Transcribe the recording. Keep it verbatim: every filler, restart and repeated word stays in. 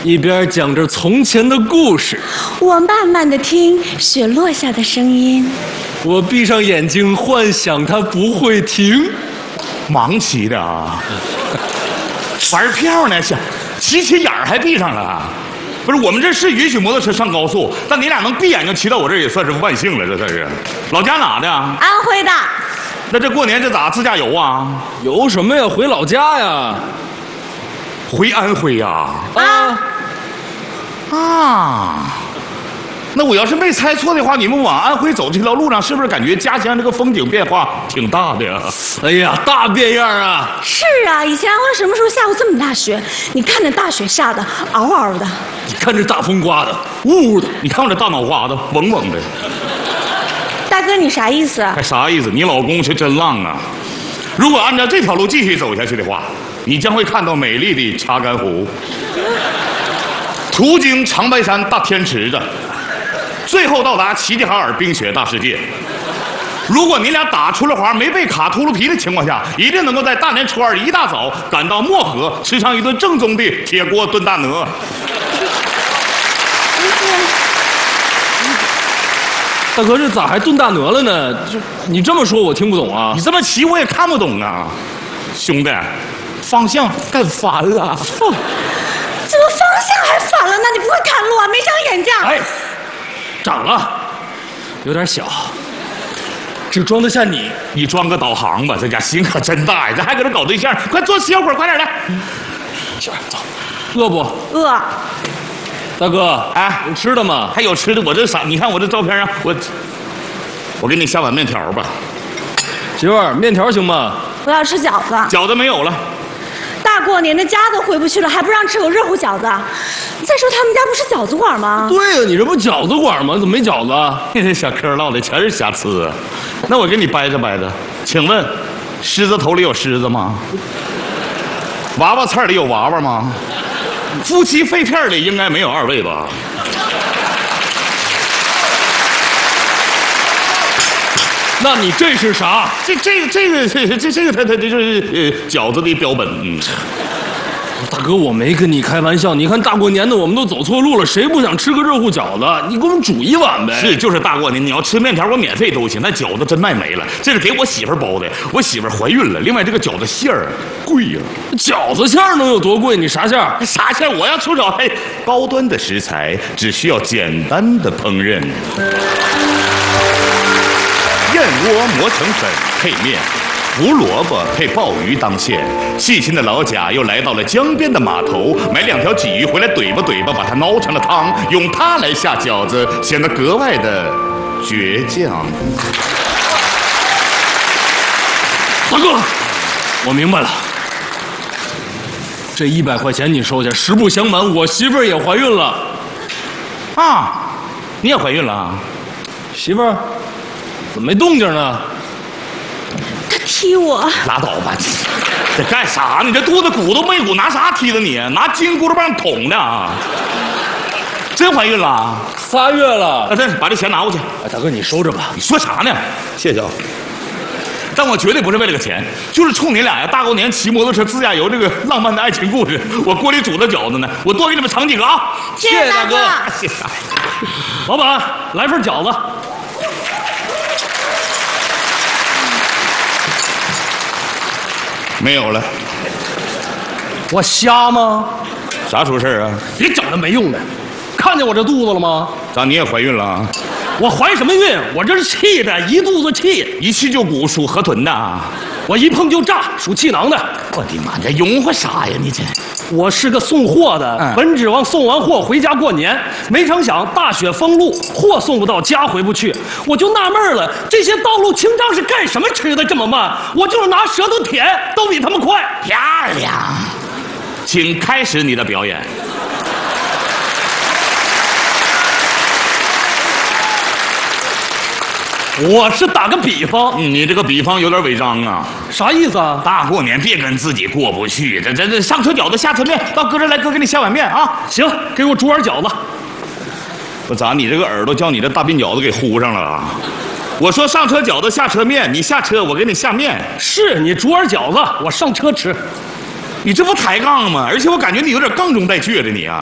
一边讲着从前的故事。 我慢慢的听雪落下的声音。 我闭上眼睛，幻想它不会停。 忙骑的啊，玩票呢，想骑起眼儿还闭上了。不是，我们这是允许摩托车上高速，但你俩能闭眼睛骑到我这儿也算是万幸了，这算是。老家哪的？ 安徽的。 那这过年这咋自驾游啊？ 游什么呀？回老家呀。 回安徽呀？ 啊啊！那我要是没猜错的话，你们往安徽走这条路上，是不是感觉家乡这个风景变化挺大的呀？ 哎呀，大变样啊！ 是啊，以前安徽什么时候下过这么大雪？你看那大雪下的嗷嗷的， 你看这大风刮的呜呜的， 你看我这大脑瓜子嗡嗡的。 大哥，你啥意思？ 还啥意思？你老公是真浪啊！如果按照这条路继续走下去的话，你将会看到美丽的查干湖，途经长白山大天池子，最后到达齐齐哈尔冰雪大世界。如果你俩打出了滑没被卡秃噜皮的情况下，一定能够在大年初二一大早赶到漠河，吃上一顿正宗的铁锅炖大鹅。 大哥，这咋还炖大鹅了呢？这你这么说，我听不懂啊。 你这么骑我也看不懂啊，兄弟，方向干反了。 怎么方向还反了呢？你不会看路啊？没长眼睛？ 哎，长了，有点小，只装得下你。 你装个导航吧，这家心可真大呀！这还搁这搞对象，快坐歇会儿，快点来。 行，走。饿不？ 饿。 大哥， 哎， 有吃的吗？ 还有吃的，我这啥？你看我这照片啊，我我给你下碗面条吧。 媳妇儿，面条行吗？ 我要吃饺子。 饺子没有了。 大过年的家都回不去了，还不让吃口热乎饺子？再说他们家不是饺子馆吗？ 对呀，你这不饺子馆吗？怎么没饺子？ 这小嗑唠的全是瑕疵。那我给你掰扯掰扯，请问，狮子头里有狮子吗？娃娃菜里有娃娃吗？夫妻肺片里应该没有二位吧？ 那你这是啥？ 这这个这个这这这个它它这就是呃饺子的标本。嗯， 大哥，我没跟你开玩笑。你看大过年的，我们都走错路了，谁不想吃个热乎饺子？你给我们煮一碗呗。 是，就是大过年，你要吃面条，我免费都行。那饺子真卖没了，这是给我媳妇包的。我媳妇怀孕了。另外，这个饺子馅儿贵呀、 啊。饺子馅儿能有多贵？你啥馅儿？ 啥馅儿？我要出手，嘿，高端的食材只需要简单的烹饪。燕窝磨成粉配面，胡萝卜配鲍鱼当馅。细心的老贾又来到了江边的码头，买两条鲫鱼回来怼吧怼吧，把它熬成了汤，用它来下饺子，显得格外的倔强。 大哥，我明白了，这一百块钱你收下。实不相瞒，我媳妇儿也怀孕了。 啊，你也怀孕了啊？ 媳妇儿。怎么没动静呢？ 他踢我！ 拉倒吧，这干啥呢？你这肚子鼓都没鼓，拿啥踢的你？拿金箍棒捅的啊！真怀孕了？ 仨月了。 那这把这钱拿过去。 哎，大哥，你收着吧。 你说啥呢？谢谢啊。但我绝对不是为了个钱，就是冲你俩呀！大过年骑摩托车自驾游这个浪漫的爱情故事，我锅里煮的饺子呢，我多给你们盛几个啊！ 谢谢大哥。 谢谢。 老板，来份饺子。 没有了， 我瞎吗？ 啥出事啊？ 别整那没用的，看见我这肚子了吗？ 咋你也怀孕了啊？ 我怀什么孕？我这是气的，一肚子气， 一气就鼓，属河豚的啊！ 我一碰就炸，属气囊的。 我的妈，这拥护啥呀？你这， 我是个送货的，嗯、本指望送完货回家过年，没成想大雪封路，货送不到，家回不去。我就纳闷了，这些道路清障是干什么吃的这么慢？我就是拿舌头舔，都比他们快。 漂亮，请开始你的表演。 我是打个比方， 嗯，你这个比方有点违章啊！ 啥意思啊？ 大过年别跟自己过不去，这这这上车饺子下车面，到哥这来，哥给你下碗面啊！ 行，给我煮碗饺子。 我咋你这个耳朵叫你这大鬓饺子给糊上了啊？我说上车饺子下车面，你下车我给你下面。 是你煮碗饺子，我上车吃。 你这不抬杠吗？而且我感觉你有点杠中带倔的你啊！